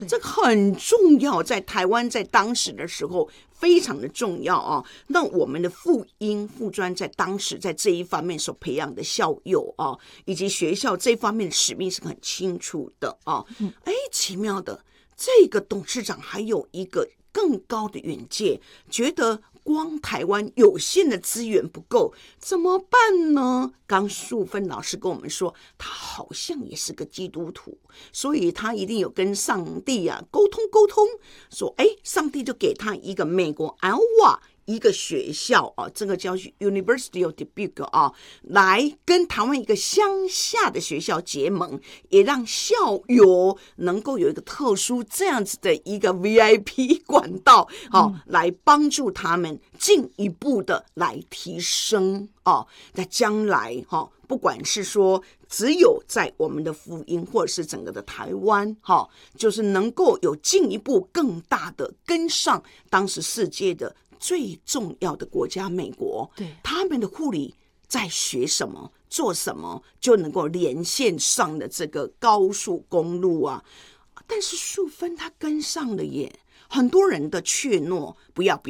这个很重要，在台湾在当时的时候非常的重要啊。那我们的附英附专在当时在这一方面所培养的校友啊，以及学校这方面的使命是很清楚的啊。奇妙的，这个董事长还有一个更高的远见，觉得光台湾有限的资源不够，怎么办呢？刚淑芬老师跟我们说，他好像也是个基督徒，所以他一定有跟上帝沟通，说上帝就给他一个美国安瓦一个学校这个叫 University of Dubuque 来跟台湾一个乡下的学校结盟，也让校友能够有一个特殊这样子的一个 VIP 管道来帮助他们进一步的来提升在将来不管是说只有在我们的福音或者是整个的台湾就是能够有进一步更大的跟上当时世界的最重要的国家美国， 对， 他们的护理在学什么做什么就能够连线上的这个高速公路但是淑芬他跟上了耶，很多人的怯懦，不要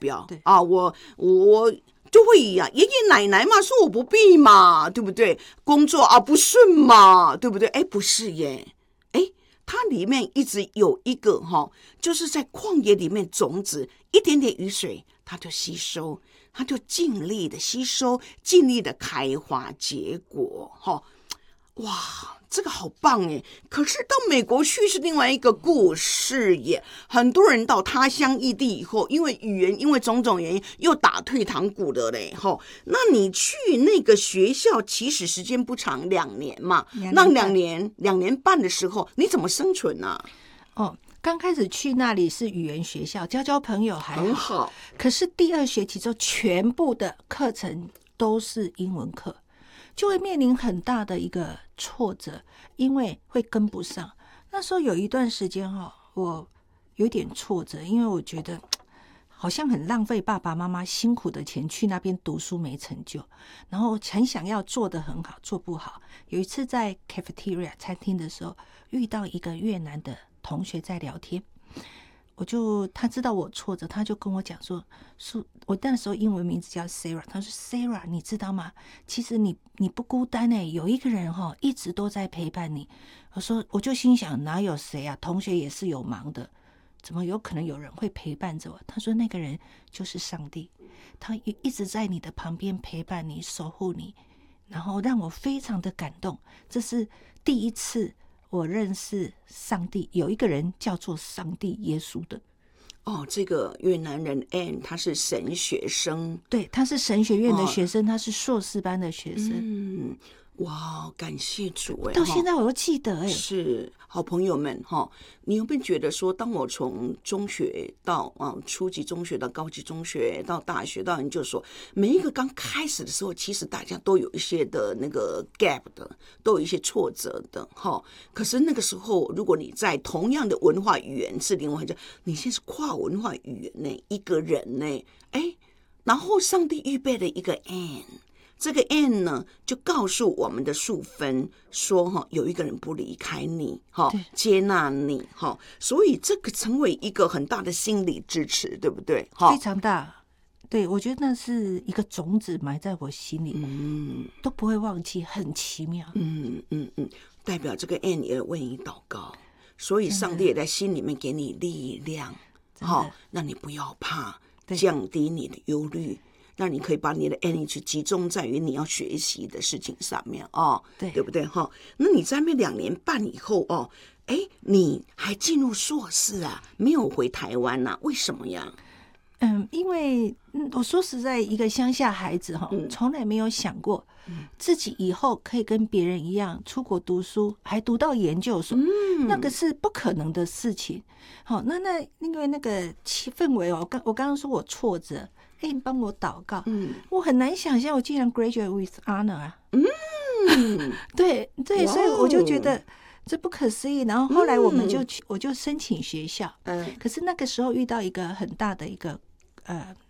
我就会爷爷奶奶嘛说我不必嘛，对不对？工作不顺嘛，对不对？不是耶，它里面一直有一个就是在旷野里面种子一点点雨水它就吸收，它就尽力的吸收，尽力的开花结果哇，这个好棒耶！可是到美国去是另外一个故事耶。很多人到他乡异地以后，因为语言，因为种种原因，又打退堂鼓的嘞。那你去那个学校，其实时间不长，2年嘛。那2年半的时候，你怎么生存呢？ 刚开始去那里是语言学校，交朋友还很好。 可是第2学期之后，全部的课程都是英文课。就会面临很大的一个挫折，因为会跟不上。那时候有一段时间我有点挫折，因为我觉得好像很浪费爸爸妈妈辛苦的钱去那边读书没成就，然后很想要做得很好，做不好。有一次在 cafeteria 餐厅的时候，遇到一个越南的同学在聊天，他知道我挫折，他就跟我讲说，我那时候英文名字叫 Sarah， 他说 Sarah 你知道吗？其实你不孤单有一个人一直都在陪伴你。我就心想哪有谁啊，同学也是有忙的，怎么有可能有人会陪伴着我？他说那个人就是上帝，他一直在你的旁边陪伴你，守护你，然后让我非常的感动。这是第一次我认识上帝，有一个人叫做上帝耶稣的。 这个越南人 Ann 他是神学生， 对，他是神学院的学生，他是硕士班的学生。 哇，感谢主到现在我都记得是好朋友们你有没有觉得说，当我从中学到初级中学到高级中学到大学到研究所，每一个刚开始的时候，其实大家都有一些的那个 gap 的，都有一些挫折的可是那个时候，如果你在同样的文化语言是另外一种，你现在是跨文化语言呢，一个人呢，然后上帝预备了一个 Ann。这个 N 呢，就告诉我们的淑芬说有一个人不离开你接纳你所以这个成为一个很大的心理支持，对不对？ 非常大。对，我觉得那是一个种子埋在我心里，都不会忘记，很奇妙。 代表这个 N 也为你祷告，所以上帝也在心里面给你力量让你不要怕，降低你的忧虑，那你可以把你的 energy 集中在于你要学习的事情上面对不对那你在那2年半以后你还进入硕士没有回台湾为什么呀？ 因为我说实在，一个乡下孩子从来没有想过自己以后可以跟别人一样出国读书，还读到研究所，那个是不可能的事情。因为那个氛围我刚刚说我挫折，你帮我祷告，我很难想象我竟然 graduate with honor 对，所以我就觉得这不可思议。然后后来我就申请学校，可是那个时候遇到一个很大的一个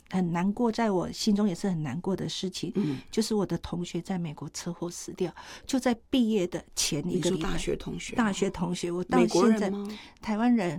很难过，在我心中也是很难过的事情，就是我的同学在美国车祸死掉，就在毕业的前一个礼拜。 你说大学同学？ 大学同学，我到美国现在人吗？ 台湾人，